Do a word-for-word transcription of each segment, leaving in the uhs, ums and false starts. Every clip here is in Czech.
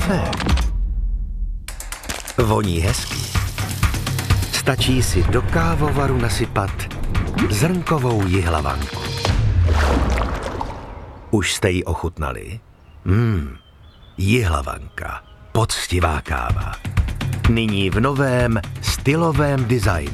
kafe. Voní hezky. Stačí si do kávovaru nasypat zrnkovou jihlavanku. Už jste ji ochutnali? Mmm, jihlavanka, poctivá káva. Nyní v novém stylovém designu.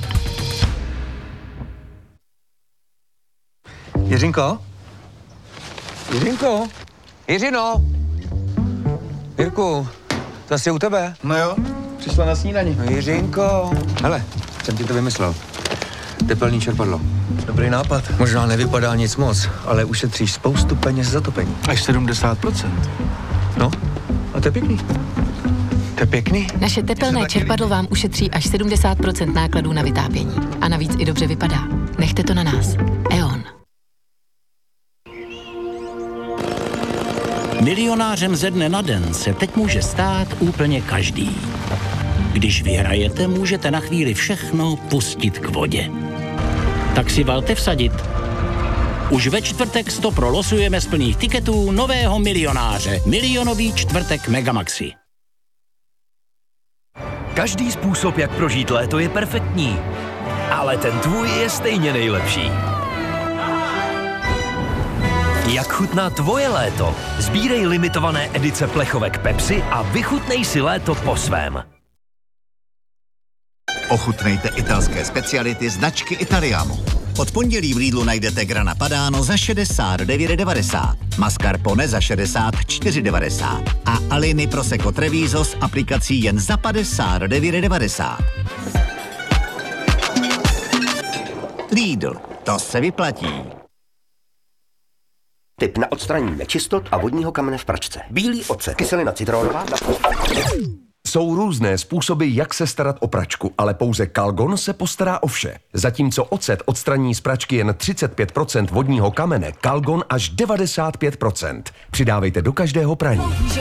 Jiřinko? Jiřinko? Jiřino? Jirku, to asi u tebe? No jo, přišla na snídani. No Jiřinko. Hele, jsem ti to vymyslel. Tepelný čerpadlo. Dobrý nápad. Možná nevypadá nic moc, ale ušetříš spoustu peněz za topení. Až sedmdesát procent. No, a to je pěkný. To je pěkný. Naše tepelné čerpadlo vám ušetří až sedmdesát procent nákladů na vytápění. A navíc i dobře vypadá. Nechte to na nás. E O N. Milionářem ze dne na den se teď může stát úplně každý. Když vyhrajete, můžete na chvíli všechno pustit k vodě. Tak si valte vsadit. Už ve čtvrtek sto prolosujeme z plných tiketů nového milionáře. Milionový čtvrtek Megamaxi. Každý způsob, jak prožít léto, je perfektní. Ale ten tvůj je stejně nejlepší. Jak chutná tvoje léto? Sbírej limitované edice plechovek Pepsi a vychutnej si léto po svém. Ochutnejte italské speciality značky Italiamo. Od pondělí v Lidlu najdete Grana Padano za šedesát devět devadesát, mascarpone za šedesát čtyři devadesát a Alini Prosecco Treviso s aplikací jen za padesát devět devadesát. Lidl, to se vyplatí. Tip na odstranění nečistot a vodního kamene v pračce. Bílý ocet, kyselina citronová. Jsou různé způsoby, jak se starat o pračku, ale pouze Calgon se postará o vše. Zatímco ocet odstraní z pračky jen třicet pět procent vodního kamene, Calgon až devadesát pět procent. Přidávejte do každého praní.